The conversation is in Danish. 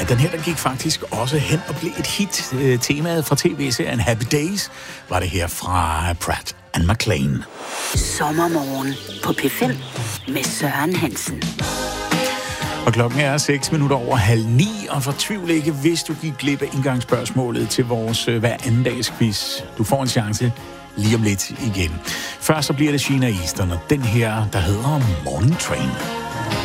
Ja, den her der gik faktisk også hen og blev et hit. Temaet fra tv-serien Happy Days var det her fra Pratt & McLean. Sommermorgen på P5 med Søren Hansen. Og klokken er 8:06, og fortvivl ikke, hvis du gik glip af indgangsspørgsmålet til vores hver anden dags quiz. Du får en chance lige om lidt igen. Først så bliver det Sheena Easton, og den her, der hedder Morning Train.